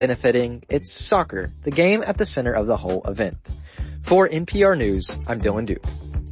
benefiting, it's soccer, the game at the center of the whole event. For NPR News, I'm Dylan Duke.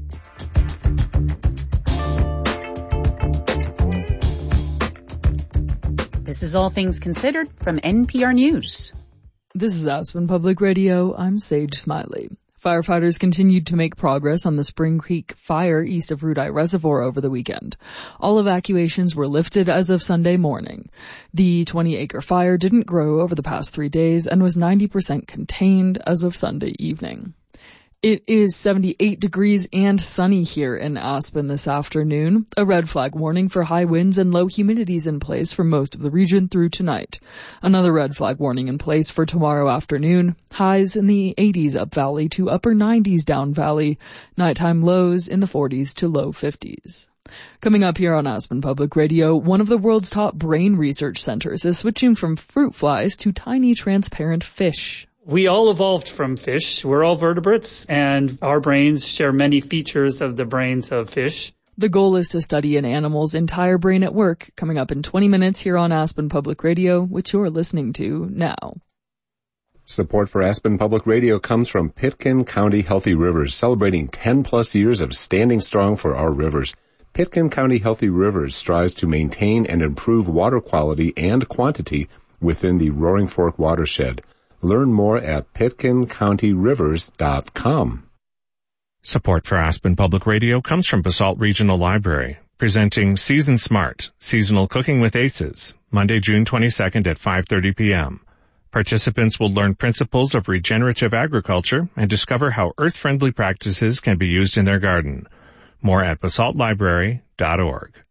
This is All Things Considered from NPR News. This is Aspen Public Radio. I'm Sage Smiley. Firefighters continued to make progress on the Spring Creek fire east of Rudai Reservoir over the weekend. All evacuations were lifted as of Sunday morning. The 20-acre fire didn't grow over the past 3 days and was 90% contained as of Sunday evening. It is 78 degrees and sunny here in Aspen this afternoon. A red flag warning for high winds and low humidity is in place for most of the region through tonight. Another red flag warning in place for tomorrow afternoon. Highs in the 80s up valley to upper 90s down valley. Nighttime lows in the 40s to low 50s. Coming up here on Aspen Public Radio, one of the world's top brain research centers is switching from fruit flies to tiny transparent fish. We all evolved from fish. We're all vertebrates, and our brains share many features of the brains of fish. The goal is to study an animal's entire brain at work, coming up in 20 minutes here on Aspen Public Radio, which you're listening to now. Support for Aspen Public Radio comes from Pitkin County Healthy Rivers, celebrating 10-plus years of standing strong for our rivers. Pitkin County Healthy Rivers strives to maintain and improve water quality and quantity within the Roaring Fork watershed. Learn more at pitkincountyrivers.com. Support for Aspen Public Radio comes from Basalt Regional Library, presenting Season Smart, Seasonal Cooking with Aces, Monday, June 22nd at 5:30 p.m. Participants will learn principles of regenerative agriculture and discover how earth-friendly practices can be used in their garden. More at basaltlibrary.org.